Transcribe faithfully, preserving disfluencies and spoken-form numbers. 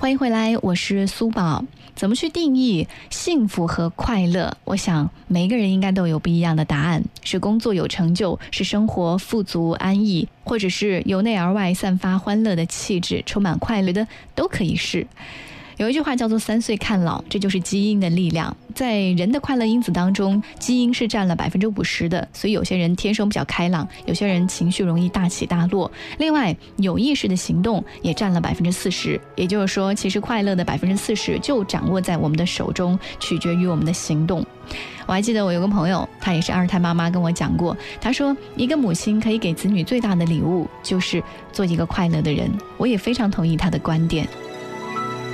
欢迎回来，我是苏宝。怎么去定义幸福和快乐？我想每个人应该都有不一样的答案，是工作有成就，是生活富足安逸，或者是由内而外散发欢乐的气质，充满快乐的，都可以是。有一句话叫做三岁看老，这就是基因的力量。在人的快乐因子当中，基因是占了百分之五十的，所以有些人天生比较开朗，有些人情绪容易大起大落。另外，有意识的行动也占了百分之四十，也就是说，其实快乐的百分之四十就掌握在我们的手中，取决于我们的行动。我还记得我有个朋友，她也是二胎妈妈，跟我讲过，她说一个母亲可以给子女最大的礼物就是做一个快乐的人。我也非常同意她的观点。